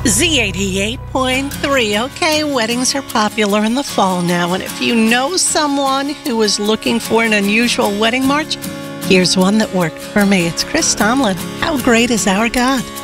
Z88.3. Okay, weddings are popular in the fall now, and if you know someone who is looking for an unusual wedding march, here's one that worked for me. It's Chris Tomlin. How great is our God?